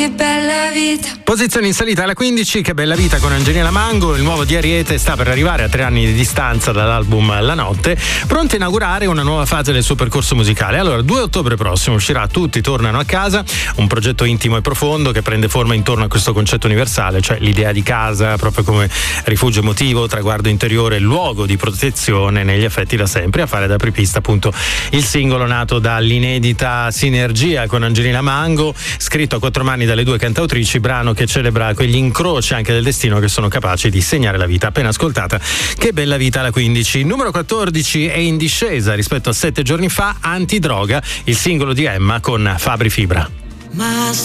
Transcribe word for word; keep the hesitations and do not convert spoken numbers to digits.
Che bella vita. Posizione in salita alla quindici, Che bella vita con Angelina Mango. Il nuovo di Ariete sta per arrivare a tre anni di distanza dall'album La Notte, pronto a inaugurare una nuova fase del suo percorso musicale. Allora, due ottobre prossimo uscirà Tutti tornano a casa, un progetto intimo e profondo che prende forma intorno a questo concetto universale, cioè l'idea di casa proprio come rifugio emotivo, traguardo interiore, luogo di protezione negli affetti da sempre. A fare da apripista appunto il singolo nato dall'inedita sinergia con Angelina Mango, scritto a quattro mani dalle due cantautrici, brano che celebra quegli incroci anche del destino che sono capaci di segnare la vita. Appena ascoltata Che bella vita alla quindici. Numero quattordici è in discesa rispetto a sette giorni fa, Antidroga, il singolo di Emma con Fabri Fibra. Ma